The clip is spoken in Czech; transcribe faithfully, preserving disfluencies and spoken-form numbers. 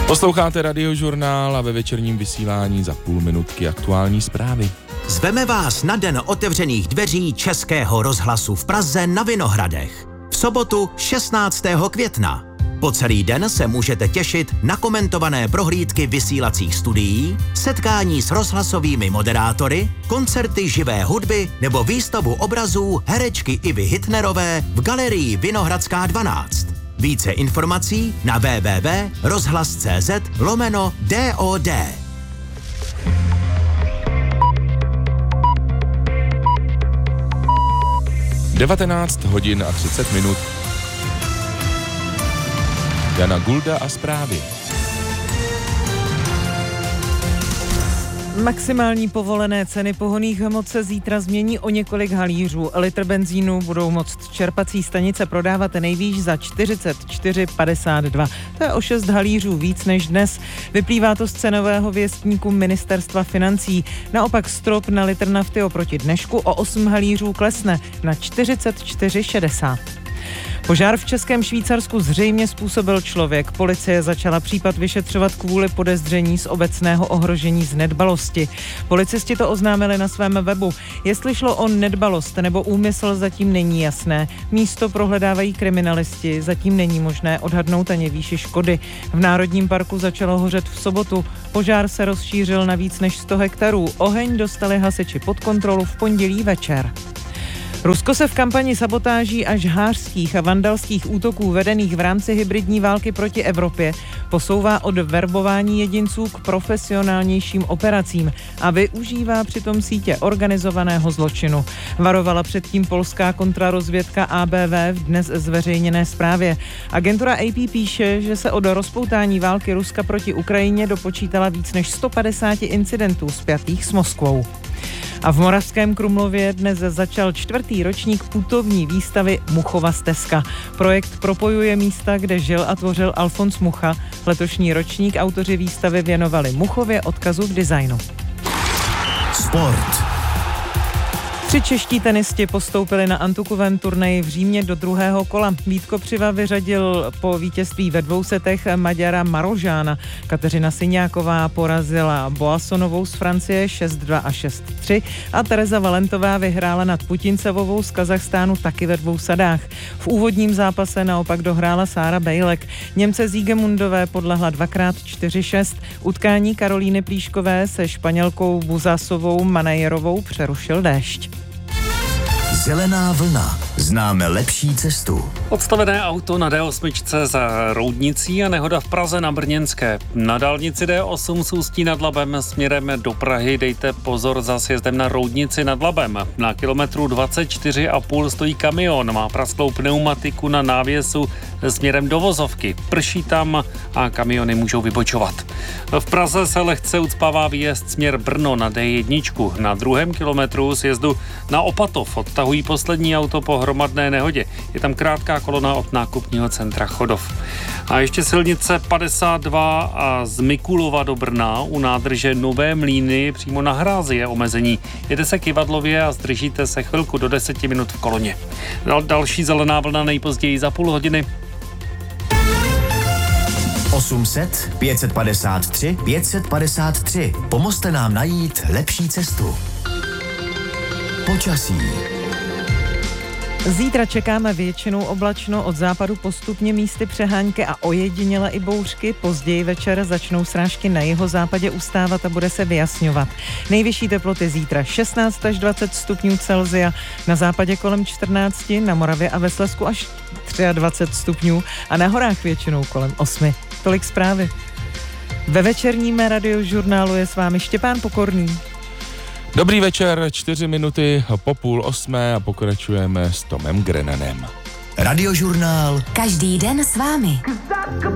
Posloucháte Radiožurnál a ve večerním vysílání za půl minutky aktuální zprávy. Zveme vás na den otevřených dveří Českého rozhlasu v Praze na Vinohradech. V sobotu šestnáctého května. Po celý den se můžete těšit na komentované prohlídky vysílacích studií, setkání s rozhlasovými moderátory, koncerty živé hudby nebo výstavu obrazů herečky Ivy Hitnerové v galerii Vinohradská dvanáct. Více informací na w w w tečka rozhlas tečka c z lomeno D O D. devatenáct hodin a třicet minut. Jana Gulda a zprávy. Maximální povolené ceny pohonných hmot se zítra změní o několik halířů. Litr benzínu budou moct čerpací stanice prodávat nejvýš za čtyřicet čtyři padesát dva. To je o šest halířů víc než dnes. Vyplývá to z cenového věstníku Ministerstva financí. Naopak strop na litr nafty oproti dnešku o osm halířů klesne na čtyřicet čtyři šedesát. Požár v Českém Švýcarsku zřejmě způsobil člověk. Policie začala případ vyšetřovat kvůli podezření z obecného ohrožení z nedbalosti. Policisti to oznámili na svém webu. Jestli šlo o nedbalost nebo úmysl, zatím není jasné. Místo prohledávají kriminalisti, zatím není možné odhadnout ani výši škody. V Národním parku začalo hořet v sobotu. Požár se rozšířil na víc než sto hektarů. Oheň dostali hasiči pod kontrolu v pondělí večer. Rusko se v kampani sabotáží a žhářských a vandalských útoků vedených v rámci hybridní války proti Evropě posouvá od verbování jedinců k profesionálnějším operacím a využívá přitom sítě organizovaného zločinu. Varovala předtím polská kontrarozvědka A B V v dnes zveřejněné zprávě. Agentura A P píše, že se od rozpoutání války Ruska proti Ukrajině dopočítala víc než sto padesát incidentů spjatých s Moskvou. A v Moravském Krumlově dnes začal čtvrtý ročník putovní výstavy Muchova stezka. Projekt propojuje místa, kde žil a tvořil Alfons Mucha. Letošní ročník autoři výstavy věnovali Muchově odkazu v designu. Sport. Tři čeští tenisti postoupili na antukovém turnaji v Římě do druhého kola. Vít Kopřiva vyřadil po vítězství ve dvou setech Maďara Marožána. Kateřina Syňáková porazila Boassonovou z Francie šest dva a šest tři a Tereza Valentová vyhrála nad Putincevovou z Kazachstánu taky ve dvou sadách. V úvodním zápase naopak dohrála Sára Bejlek. Němce Siegemundové podlehla dvakrát čtyři šest. Utkání Karolíny Plíškové se Španělkou Buzasovou Manajerovou přerušil déšť. Zelená vlna. Známe lepší cestu. Odstavené auto na D osm za Roudnicí a nehoda v Praze na Brněnské. Na dálnici D osm z Ústí nad Labem směrem do Prahy dejte pozor za sjezdem na Roudnici nad Labem. Na kilometru dvacet čtyři a půl stojí kamion, má prasklou pneumatiku na návěsu směrem do vozovky. Prší tam a kamiony můžou vybočovat. V Praze se lehce ucpává výjezd směr Brno na D jedna. Na druhém kilometru sjezdu na Opatov odtahují poslední auto po hromadné nehodě. Je tam krátká kolona od nákupního centra Chodov. A ještě silnice padesát dva a z Mikulova do Brna u nádrže Nové Mlýny přímo na hrázi je omezení. Jede se Kivadlově a zdržíte se chvilku do deseti minut v koloně. Dal, další zelená vlna nejpozději za půl hodiny. osm set pět set padesát tři pět set padesát tři. Pomozte nám najít lepší cestu. Počasí. Zítra čekáme většinou oblačno, od západu postupně místy přehánky a ojediněle i bouřky. Později večer začnou srážky na jihozápadě ustávat a bude se vyjasňovat. Nejvyšší teploty zítra šestnáct až dvacet stupňů Celsia, na západě kolem čtrnáct, na Moravě a ve Slezsku až dvacet tři stupňů a na horách většinou kolem osm. Tolik zprávy. Ve večerním radiožurnálu je s vámi Štěpán Pokorný. Dobrý večer, čtyři minuty po půl osmé a pokračujeme s Tomem Grenanem. Radiožurnál. Každý den s vámi.